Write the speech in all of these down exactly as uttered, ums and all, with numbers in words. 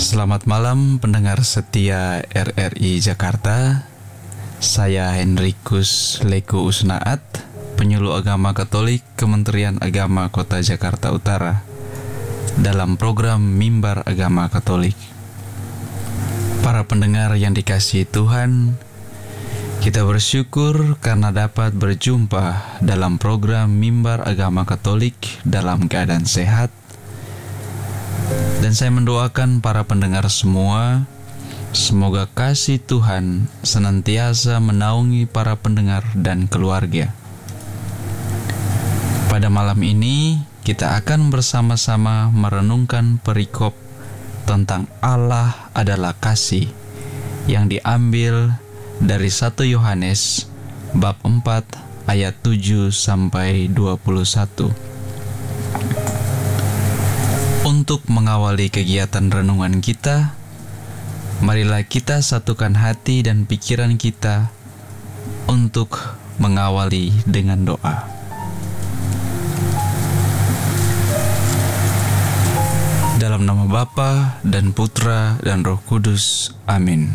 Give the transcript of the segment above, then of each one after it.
Selamat malam pendengar setia R R I Jakarta. Saya Henrikus Leku Usnaat, penyuluh agama Katolik Kementerian Agama Kota Jakarta Utara, dalam program Mimbar Agama Katolik. Para pendengar yang dikasihi Tuhan, kita bersyukur karena dapat berjumpa dalam program Mimbar Agama Katolik dalam keadaan sehat. Dan saya mendoakan para pendengar semua, semoga kasih Tuhan senantiasa menaungi para pendengar dan keluarga. Pada malam ini, kita akan bersama-sama merenungkan perikop tentang Allah adalah kasih yang diambil dari satu Yohanes bab empat ayat tujuh sampai dua puluh satu. Untuk mengawali kegiatan renungan kita, marilah kita satukan hati dan pikiran kita untuk mengawali dengan doa. Dalam nama Bapa dan Putra dan Roh Kudus, amin.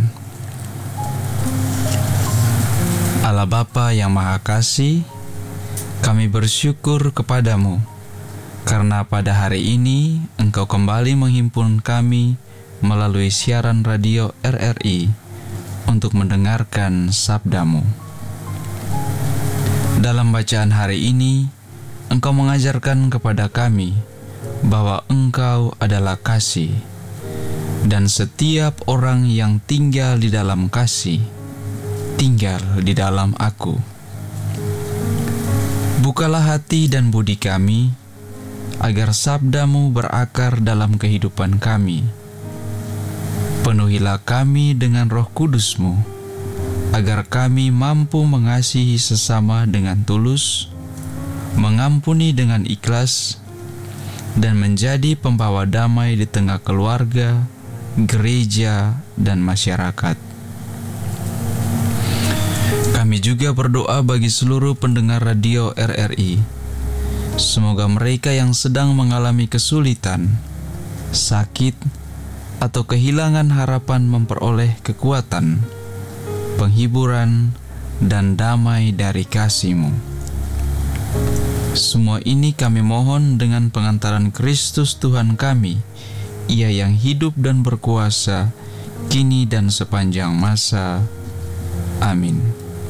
Allah Bapa yang Maha Kasih, kami bersyukur kepadamu karena pada hari ini Engkau kembali menghimpun kami melalui siaran radio R R I untuk mendengarkan sabda-Mu. Dalam bacaan hari ini, Engkau mengajarkan kepada kami bahwa Engkau adalah kasih, dan setiap orang yang tinggal di dalam kasih, tinggal di dalam Aku. Bukalah hati dan budi kami, agar sabda-Mu berakar dalam kehidupan kami. Penuhilah kami dengan Roh Kudus-Mu, agar kami mampu mengasihi sesama dengan tulus, mengampuni dengan ikhlas, dan menjadi pembawa damai di tengah keluarga, gereja, dan masyarakat. Kami juga berdoa bagi seluruh pendengar radio R R I. Semoga mereka yang sedang mengalami kesulitan, sakit, atau kehilangan harapan memperoleh kekuatan, penghiburan, dan damai dari kasih-Mu. Semua ini kami mohon dengan pengantaran Kristus Tuhan kami, Ia yang hidup dan berkuasa, kini dan sepanjang masa. Amin.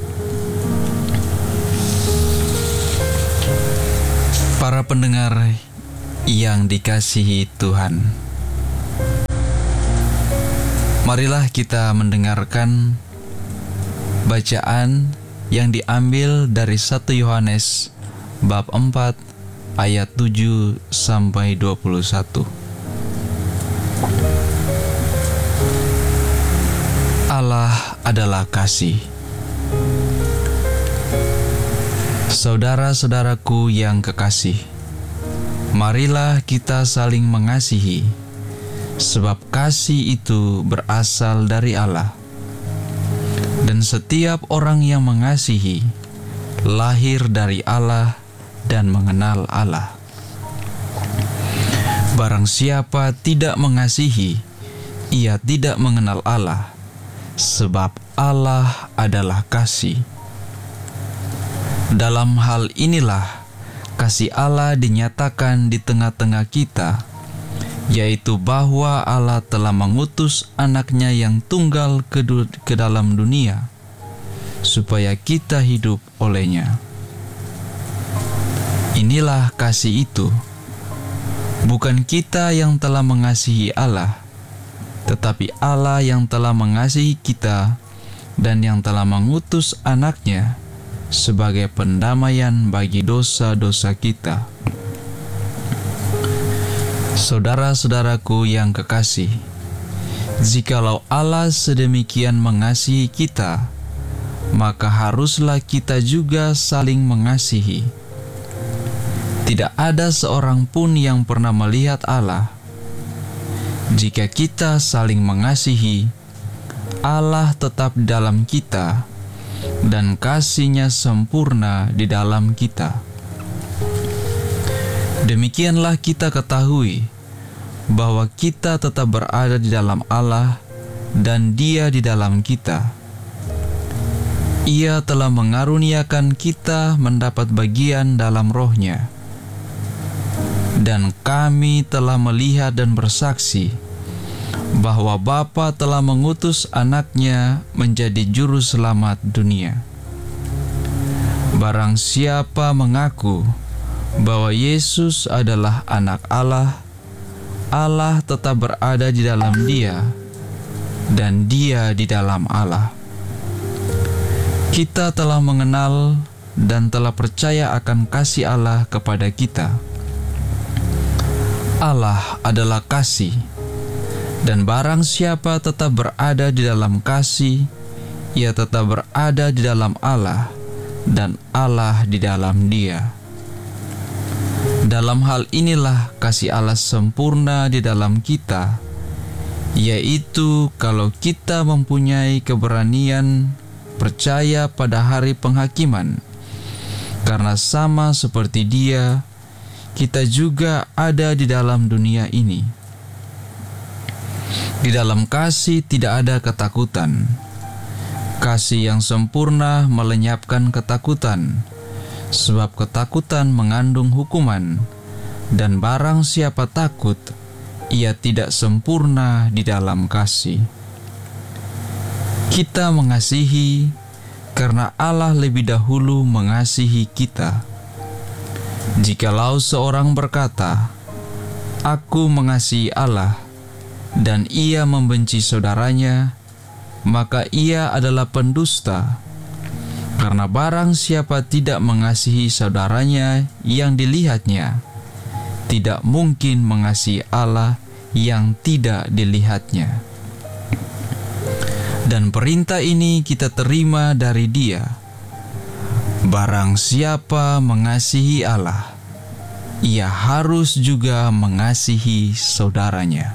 Para pendengar yang dikasihi Tuhan, marilah kita mendengarkan bacaan yang diambil dari satu Yohanes bab empat ayat tujuh sampai dua puluh satu. Allah adalah kasih. Saudara-saudaraku yang kekasih, marilah kita saling mengasihi, sebab kasih itu berasal dari Allah. Dan setiap orang yang mengasihi, lahir dari Allah dan mengenal Allah. Barang siapa tidak mengasihi, ia tidak mengenal Allah, sebab Allah adalah kasih. Dalam hal inilah kasih Allah dinyatakan di tengah-tengah kita, yaitu bahwa Allah telah mengutus anaknya yang tunggal ke, du- ke dalam dunia, supaya kita hidup olehnya. Inilah kasih itu, bukan kita yang telah mengasihi Allah, tetapi Allah yang telah mengasihi kita dan yang telah mengutus anaknya sebagai pendamaian bagi dosa-dosa kita. Saudara-saudaraku yang kekasih, jikalau Allah sedemikian mengasihi kita, maka haruslah kita juga saling mengasihi. Tidak ada seorang pun yang pernah melihat Allah. Jika kita saling mengasihi, Allah tetap dalam kita, dan kasih-Nya sempurna di dalam kita. Demikianlah kita ketahui bahwa kita tetap berada di dalam Allah dan Dia di dalam kita. Ia telah mengaruniakan kita mendapat bagian dalam Roh-Nya. Dan kami telah melihat dan bersaksi bahwa Bapa telah mengutus Anak-Nya menjadi juru selamat dunia. Barang siapa mengaku bahwa Yesus adalah Anak Allah, Allah tetap berada di dalam Dia, dan Dia di dalam Allah. Kita telah mengenal dan telah percaya akan kasih Allah kepada kita. Allah adalah kasih, dan barang siapa tetap berada di dalam kasih, ia tetap berada di dalam Allah, dan Allah di dalam Dia. Dalam hal inilah kasih Allah sempurna di dalam kita, yaitu kalau kita mempunyai keberanian percaya pada hari penghakiman, karena sama seperti Dia, kita juga ada di dalam dunia ini. Di dalam kasih tidak ada ketakutan. Kasih yang sempurna melenyapkan ketakutan, sebab ketakutan mengandung hukuman, dan barang siapa takut, ia tidak sempurna di dalam kasih. Kita mengasihi karena Allah lebih dahulu mengasihi kita. Jikalau seorang berkata, "Aku mengasihi Allah," dan ia membenci saudaranya, maka ia adalah pendusta. Karena barang siapa tidak mengasihi saudaranya yang dilihatnya, tidak mungkin mengasihi Allah yang tidak dilihatnya. Dan perintah ini kita terima dari Dia: barang siapa mengasihi Allah, ia harus juga mengasihi saudaranya.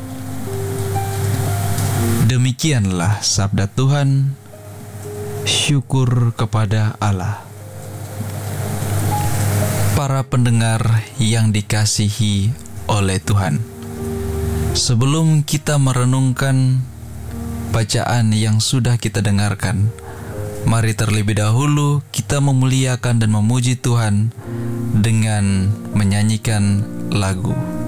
Demikianlah sabda Tuhan. Syukur kepada Allah. Para pendengar yang dikasihi oleh Tuhan, sebelum kita merenungkan bacaan yang sudah kita dengarkan, mari terlebih dahulu kita memuliakan dan memuji Tuhan dengan menyanyikan lagu.